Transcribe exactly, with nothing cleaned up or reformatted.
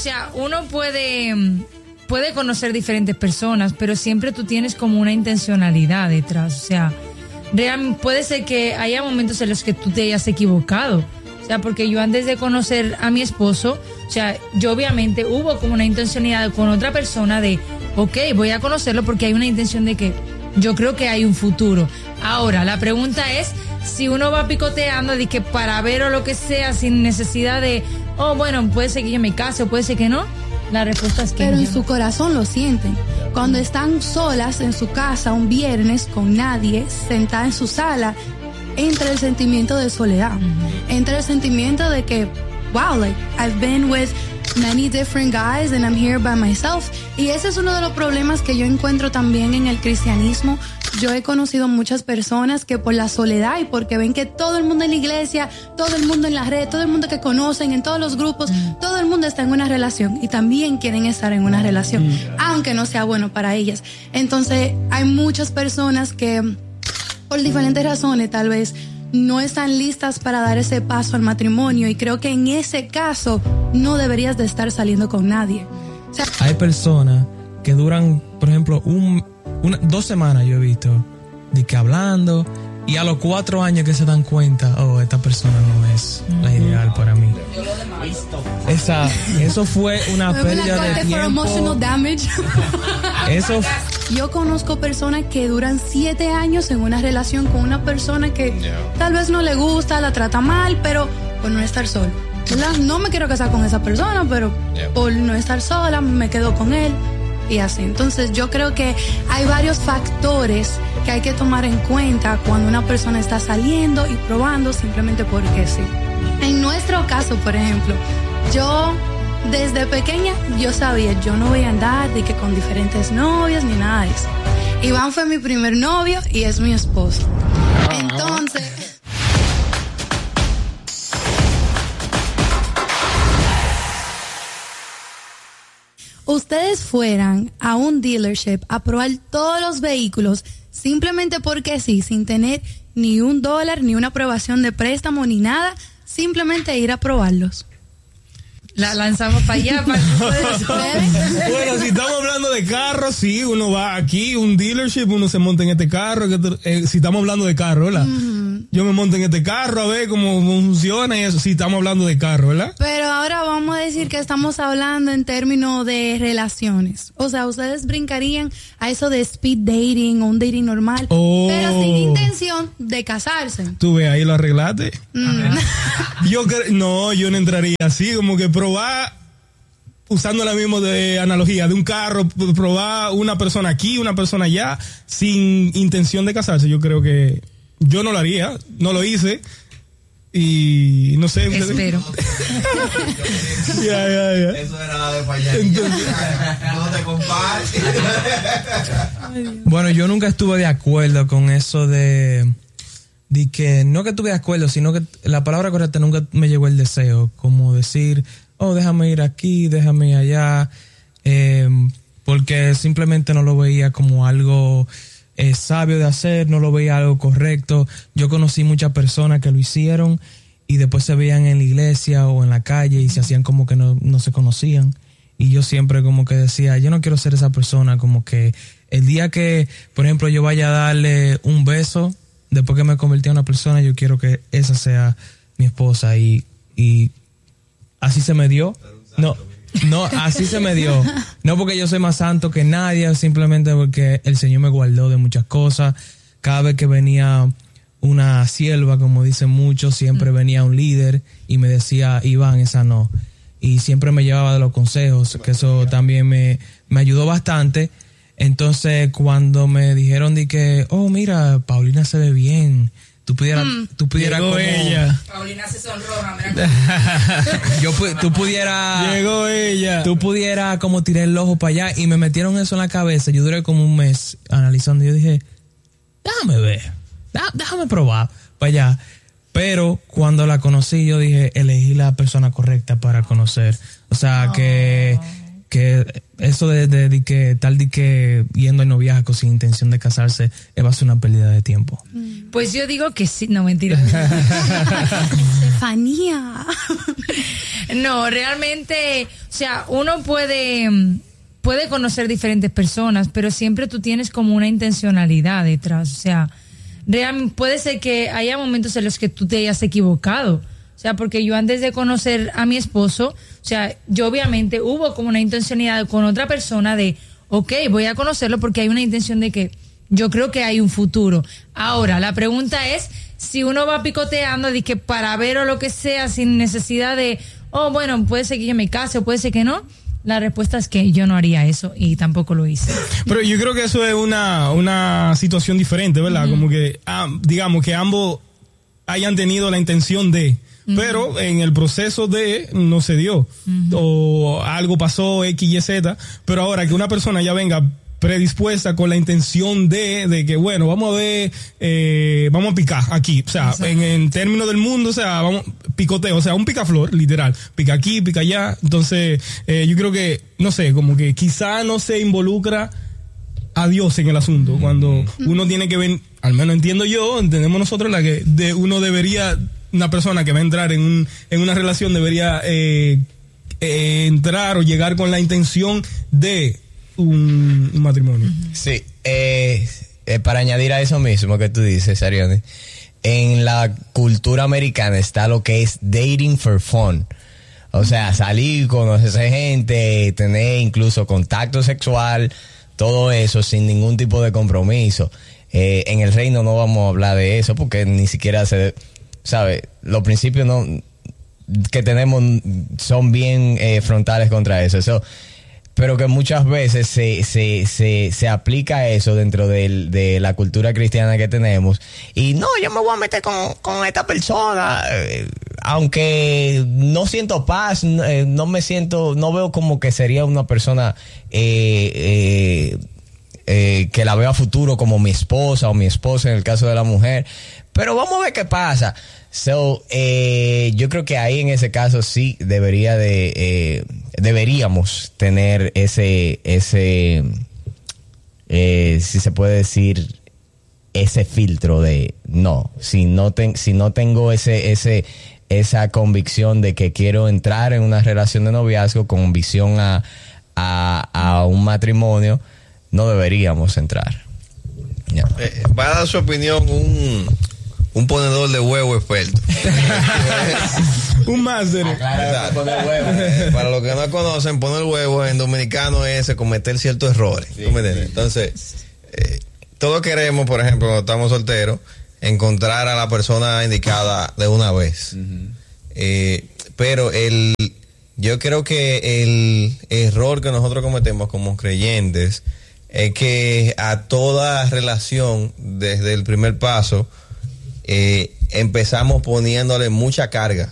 sea, uno puede, puede conocer diferentes personas, pero siempre tú tienes como una intencionalidad detrás. O sea, real, puede ser que haya momentos en los que tú te hayas equivocado. O sea, porque yo antes de conocer a mi esposo, o sea, yo obviamente hubo como una intencionalidad con otra persona de, ok, voy a conocerlo porque hay una intención de que yo creo que hay un futuro. Ahora, la pregunta es si uno va picoteando de que para ver o lo que sea sin necesidad de, oh, bueno, puede ser que yo me case o puede ser que no. La respuesta es que pero no. en su corazón lo sienten. Cuando están solas en su casa un viernes con nadie, sentada en su sala, entra el sentimiento de soledad. Uh-huh. Entra el sentimiento de que, wow, like, I've been with many different guys and I'm here by myself. Y ese es uno de los problemas que yo encuentro también en el cristianismo. Yo he conocido muchas personas que por la soledad y porque ven que todo el mundo en la iglesia, todo el mundo en la red, todo el mundo que conocen, en todos los grupos, mm. todo el mundo está en una relación y también quieren estar en una relación, mm. aunque no sea bueno para ellas. Entonces, hay muchas personas que, por diferentes razones, tal vez, no están listas para dar ese paso al matrimonio, y creo que en ese caso no deberías de estar saliendo con nadie. O sea, hay personas que duran, por ejemplo, un, una, dos semanas yo he visto, de que hablando, y a los cuatro años que se dan cuenta, oh, esta persona no es uh-huh. la ideal para mí. Yo lo he visto. Esa, eso fue una pérdida de tiempo. Emotional damage. Eso. Yo conozco personas que duran siete años en una relación con una persona que yeah. tal vez no le gusta, la trata mal, pero por no estar solo, ¿verdad? No me quiero casar con esa persona, pero yeah. por no estar sola me quedo con él y así. Entonces yo creo que hay varios factores que hay que tomar en cuenta cuando una persona está saliendo y probando simplemente porque sí. En nuestro caso, por ejemplo, yo desde pequeña yo sabía, yo no voy a andar de que con diferentes novias ni nada de eso. Iván fue mi primer novio y es mi esposo. Entonces, ustedes fueran a un dealership a probar todos los vehículos simplemente porque sí, sin tener ni un dólar, ni una aprobación de préstamo, ni nada, simplemente ir a probarlos. La lanzamos para allá. Para bueno, si estamos hablando de carros, sí, uno va aquí, un dealership, uno se monta en este carro. Eh, si estamos hablando de carro, ¿verdad? Uh-huh. Yo me monto en este carro a ver cómo funciona y eso. Si estamos hablando de carro, ¿verdad? Pero ahora vamos a decir que estamos hablando en términos de relaciones. O sea, ustedes brincarían a eso de speed dating o un dating normal, oh. pero sin intención de casarse. Tú ves, ahí lo arreglaste. Mm. yo cre- No, yo no entraría así, como que probar, usando la misma de analogía de un carro, probar una persona aquí, una persona allá, sin intención de casarse. Yo creo que yo no lo haría, no lo hice y no sé. Espero. ya, ya, ya. Eso era de para allá. Entonces, no te compares. Bueno, yo nunca estuve de acuerdo con eso de, de que, no que estuve de acuerdo, sino que la palabra correcta nunca me llegó el deseo, como decir, oh, déjame ir aquí, déjame ir allá, eh, porque simplemente no lo veía como algo eh, sabio de hacer, no lo veía algo correcto. Yo conocí muchas personas que lo hicieron y después se veían en la iglesia o en la calle y se hacían como que no, no se conocían. Y yo siempre como que decía, yo no quiero ser esa persona, como que el día que, por ejemplo, yo vaya a darle un beso, después que me convertí en una persona, yo quiero que esa sea mi esposa y, y así se me dio. No, no, así se me dio. No porque yo soy más santo que nadie, simplemente porque el Señor me guardó de muchas cosas. Cada vez que venía una sierva, como dicen muchos, siempre venía un líder y me decía, Iván, esa no. Y siempre me llevaba de los consejos, que eso también me, me ayudó bastante. Entonces, cuando me dijeron de que, oh, mira, Paulina se ve bien, tú pudieras, mm. tú pudieras Llegó como... ella. Paulina se sonroja, mira. Yo, tú pudieras... Llegó ella. Tú pudieras como tirar el ojo para allá y me metieron eso en la cabeza. Yo duré como un mes analizando y yo dije, déjame ver, déjame probar para allá. Pero cuando la conocí, yo dije, elegí la persona correcta para conocer. O sea, oh. que... que eso de, de, de que tal de que yendo en noviazgo sin intención de casarse va a ser una pérdida de tiempo. Pues yo digo que sí, no, mentira. Estefanía. No, realmente, o sea, uno puede, puede conocer diferentes personas, pero siempre tú tienes como una intencionalidad detrás. O sea, realmente puede ser que haya momentos en los que tú te hayas equivocado. O sea, porque yo antes de conocer a mi esposo, o sea, yo obviamente hubo como una intencionalidad con otra persona de, ok, voy a conocerlo porque hay una intención de que yo creo que hay un futuro. Ahora, la pregunta es si uno va picoteando de que para ver o lo que sea sin necesidad de, oh, bueno, puede ser que yo me case o puede ser que no. La respuesta es que yo no haría eso y tampoco lo hice. Pero yo creo que eso es una, una situación diferente, ¿verdad? Uh-huh. Como que, ah, digamos, que ambos hayan tenido la intención de, uh-huh. pero en el proceso de no se dio. Uh-huh. O algo pasó, X, Y, Z. Pero ahora que una persona ya venga predispuesta con la intención de, de que, bueno, vamos a ver, eh, vamos a picar aquí, o sea, en, en términos del mundo, o sea, vamos, picoteo, o sea, un picaflor, literal, pica aquí, pica allá, entonces, eh, yo creo que, no sé, como que quizá no se involucra a Dios en el asunto, cuando uno tiene que ver, al menos entiendo yo, entendemos nosotros, la que de uno debería, una persona que va a entrar en un, en una relación debería, eh, eh, entrar o llegar con la intención de Un, un matrimonio. Sí, eh, eh, para añadir a eso mismo que tú dices, Ariane, en la cultura americana está lo que es dating for fun. O sea, salir, conocer gente, tener incluso contacto sexual, todo eso sin ningún tipo de compromiso. Eh, en el reino no vamos a hablar de eso porque ni siquiera se, ¿sabe? Los principios no que tenemos son bien eh, frontales contra eso. Eso pero que muchas veces se, se, se, se aplica eso dentro de, de la cultura cristiana que tenemos. Y no, yo me voy a meter con, con esta persona, eh, aunque no siento paz, eh, no me siento, no veo como que sería una persona eh, eh, eh, que la veo a futuro como mi esposa o mi esposa en el caso de la mujer. Pero vamos a ver qué pasa. So, eh, yo creo que ahí en ese caso sí debería de, eh, deberíamos tener ese, ese, eh, si se puede decir, ese filtro de no, si no ten, si no tengo ese, ese, esa convicción de que quiero entrar en una relación de noviazgo con visión a, a, a un matrimonio, no deberíamos entrar. Yeah. Eh, va a dar su opinión un Un ponedor de huevo experto. Un máster. Ah, claro, huevo. Para los que no conocen, poner huevo en dominicano es cometer ciertos errores. Sí, ¿tú me entiendes? Sí. Entonces, eh, todos queremos, por ejemplo, cuando estamos solteros, encontrar a la persona indicada de una vez. Uh-huh. Eh, pero el, yo creo que el error que nosotros cometemos como creyentes es que a toda relación, desde el primer paso, Eh, empezamos poniéndole mucha carga